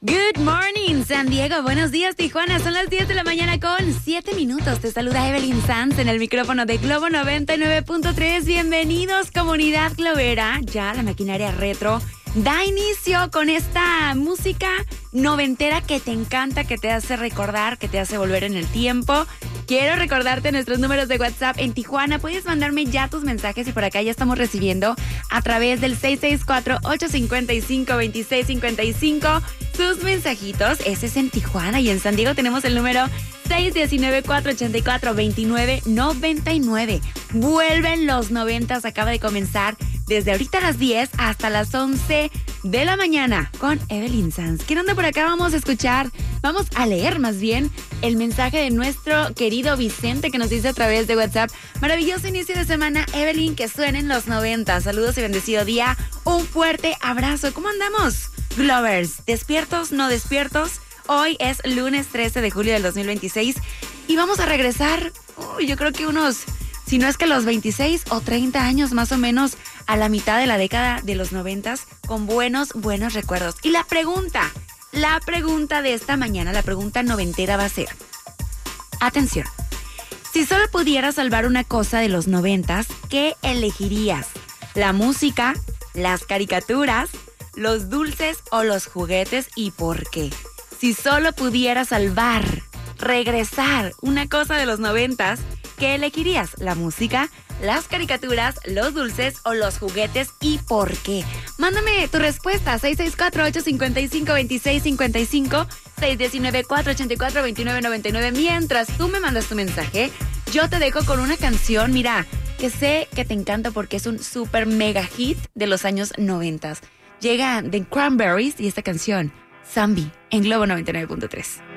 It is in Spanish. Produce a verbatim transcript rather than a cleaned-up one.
Good morning, San Diego. Buenos días, Tijuana. Son las diez de la mañana con siete minutos. Te saluda Evelyn Sanz en el micrófono de Globo noventa y nueve punto tres. Bienvenidos, comunidad globera. Ya la maquinaria retro da inicio con esta música noventera que te encanta, que te hace recordar, que te hace volver en el tiempo. Quiero recordarte nuestros números de WhatsApp en Tijuana. Puedes mandarme ya tus mensajes y por acá ya estamos recibiendo a través del seis seis cuatro, ocho cinco cinco, dos seis cinco cinco sus mensajitos. Ese es en Tijuana, y en San Diego tenemos el número seis uno nueve, cuatro ocho cuatro, dos nueve nueve nueve. Vuelven los noventas, acaba de comenzar desde ahorita a las diez hasta las once de la mañana con Evelyn Sanz. ¿Quién anda por acá? Vamos a escuchar, vamos a leer más bien el mensaje de nuestro querido Vicente, que nos dice a través de WhatsApp: maravilloso inicio de semana, Evelyn, que suenen los noventa. Saludos y bendecido día. Un fuerte abrazo. ¿Cómo andamos, Glovers? ¿Despiertos, no despiertos? Hoy es lunes trece de julio del dos mil veintiséis y vamos a regresar, uh, yo creo que unos, si no es que los veintiséis o treinta años más o menos, a la mitad de la década de los noventas, con buenos, buenos recuerdos. Y la pregunta, la pregunta de esta mañana, la pregunta noventera va a ser, atención, si solo pudieras salvar una cosa de los noventas, ¿qué elegirías? ¿La música, las caricaturas, los dulces o los juguetes, y por qué? Si solo pudieras salvar, regresar una cosa de los noventas, ¿qué elegirías? ¿La música, las caricaturas, los dulces o los juguetes, y por qué? Mándame tu respuesta, seis seis cuatro, ocho cinco cinco, dos seis cinco cinco, seis uno nueve, cuatro ocho cuatro, dos nueve nueve nueve. Mientras tú me mandas tu mensaje, yo te dejo con una canción, mira, que sé que te encanta porque es un super mega hit de los años noventas. Llega The Cranberries y esta canción, Zombie, en Globo noventa y nueve punto tres.